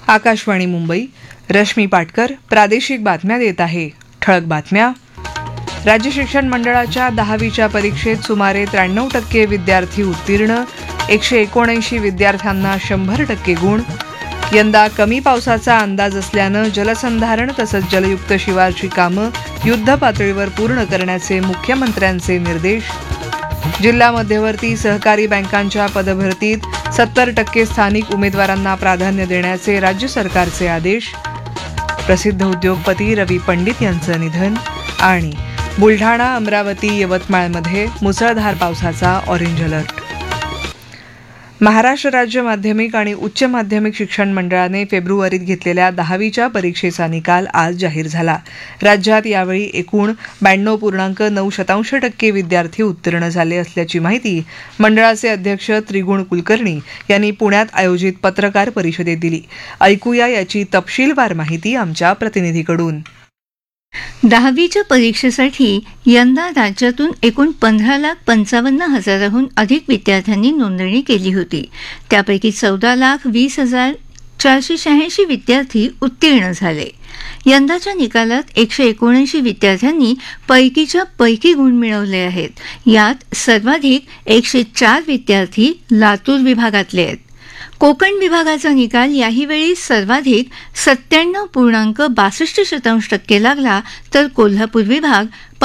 आकाशवाणी मुंबई. रश्मी पाटकर प्रादेशिक बातम्या देत आहे. ठळक बातम्या. राज्य शिक्षण मंडळाच्या 10वीच्या परीक्षेत सुमारे 93% विद्यार्थी उत्तीर्ण. 179 विद्यार्थ्यांना 100% गुण. यंदा कमी पावसाचा अंदाज असल्यानं जलसंधारण तसंच जलयुक्त शिवारची कामं युद्ध पातळीवर पूर्ण करण्याचे मुख्यमंत्र्यांचे निर्देश. जिल्हा मध्यवर्ती सहकारी बँकांच्या पदभरतीत 70% स्थानिक उमेदवारांना प्राधान्य देण्याचे राज्य सरकारचे आदेश. प्रसिद्ध उद्योगपती रवी पंडित यांचं निधन. आणि बुलढाणा, अमरावती, यवतमाळमध्ये मुसळधार पावसाचा ऑरेंज अलर्ट. महाराष्ट्र राज्य माध्यमिक आणि उच्च माध्यमिक शिक्षण मंडळाने फेब्रुवारीत घेतलेल्या 10वीच्या परीक्षेचा निकाल आज जाहीर झाला. राज्यात यावेळी एकूण 92.9% विद्यार्थी उत्तीर्ण झाले असल्याची माहिती मंडळाचे अध्यक्ष त्रिगुण कुलकर्णी यांनी पुण्यात आयोजित पत्रकार परिषदेत दिली. ऐकूया याची तपशीलवार माहिती आमच्या प्रतिनिधीकडून. 10वीच्या परीक्षेसाठी यंदा राज्यातून एकूण 15,55,000हून अधिक विद्यार्थ्यांनी नोंदणी केली होती. त्यापैकी 14,20,486 विद्यार्थी उत्तीर्ण झाले. यंदाच्या निकालात 179 विद्यार्थ्यांनी पैकीच्या पैकी गुण मिळवले आहेत. यात सर्वाधिक 104 विद्यार्थी लातूर विभागातले आहेत. कोकण विभागाचा निकाल याहीवेळी सर्वाधिक 97.62% लागला, तर कोल्हापूर विभाग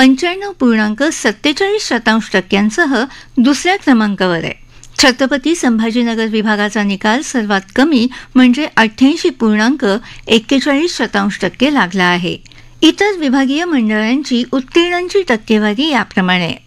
95.47% दुसऱ्या क्रमांकावर आहे. छत्रपती संभाजीनगर विभागाचा निकाल सर्वात कमी म्हणजे 88.41% लागला आहे. इतर विभागीय मंडळांची उत्तीर्णांची टक्केवारी याप्रमाणे.